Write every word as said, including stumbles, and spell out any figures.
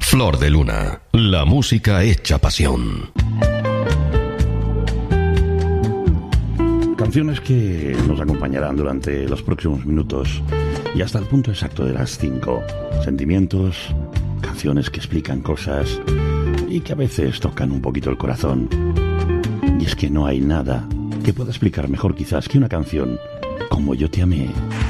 Flor de Luna, la música hecha pasión. Canciones que nos acompañarán durante los próximos minutos y hasta el punto exacto de las cinco. Sentimientos, canciones que explican cosas y que a veces tocan un poquito el corazón. Y es que no hay nada que pueda explicar mejor quizás que una canción como Yo te amé.